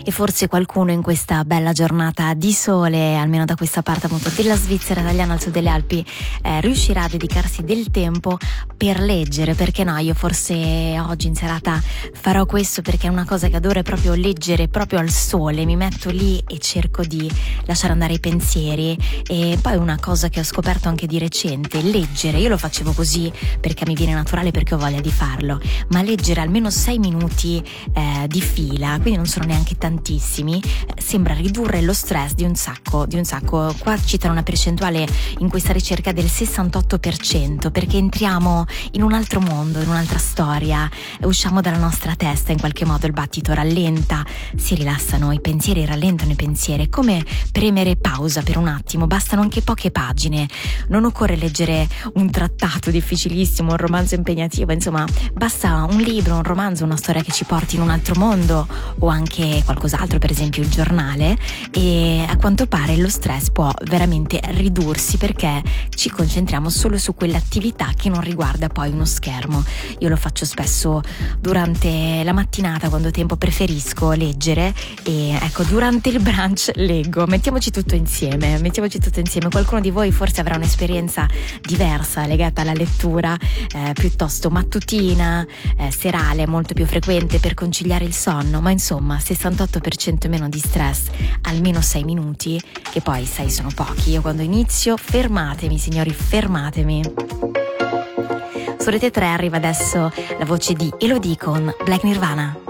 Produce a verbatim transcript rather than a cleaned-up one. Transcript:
e forse qualcuno in questa bella giornata di sole, almeno da questa parte appunto della Svizzera italiana al sud delle Alpi, eh, riuscirà a dedicarsi del tempo per leggere. Perché no, io forse oggi in serata farò questo, perché è una cosa che adoro, è proprio leggere proprio al sole, mi metto lì e cerco di lasciare andare i pensieri. E poi una cosa che ho scoperto anche di recente, leggere, io lo facevo così perché mi viene naturale, perché ho voglia di farlo, ma leggere almeno sei minuti eh, di fila, quindi non sono neanche tantissimi, eh, sembra ridurre lo stress di un sacco, di un sacco. Qua citano una percentuale in questa ricerca del sessantotto per cento, perché entriamo in un altro mondo, in un'altra storia, usciamo dalla nostra testa, in qualche modo il battito rallenta, si rilassano i pensieri, rallentano i pensieri, è come premere pausa per un attimo, bastano anche poche pagine, non occorre leggere un trattato difficilissimo, un romanzo impegnativo, insomma basta un libro, un romanzo, una storia che ci porti in un altro mondo, o anche qualcos'altro, per esempio il giornale, e a quanto pare lo stress può veramente ridursi perché ci concentriamo solo su quell'attività che non riguarda poi uno schermo. Io lo faccio spesso durante la mattinata, quando ho tempo preferisco leggere, e ecco, durante il brunch leggo. Mettiamoci tutto insieme, mettiamoci tutto insieme. Qualcuno di voi forse avrà un'esperienza diversa legata alla lettura, eh, piuttosto mattutina, eh, serale, molto più frequente per conciliare il sonno, ma insomma sessantotto per cento meno di stress, almeno sei minuti, che poi sei sono pochi. Io quando inizio, fermatemi signori, fermatemi. Su Rete tre arriva adesso la voce di Elodie con Black Nirvana.